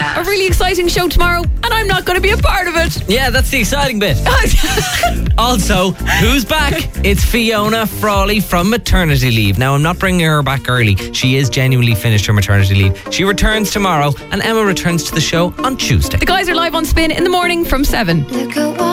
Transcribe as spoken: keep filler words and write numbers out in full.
a really exciting show tomorrow, and I'm not going to be a part of it. Yeah, that's the exciting bit. Also, who's back? It's Fiona Frawley from maternity leave. Now, I'm not bringing her back early. She is genuinely finished her maternity leave. She returns tomorrow, and Emma returns to the show on Tuesday. The guys are live on Spin in the morning from seven.